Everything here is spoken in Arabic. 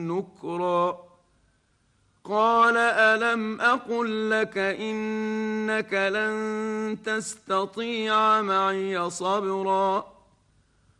نكرا قال ألم أقل لك إنك لن تستطيع معي صبرا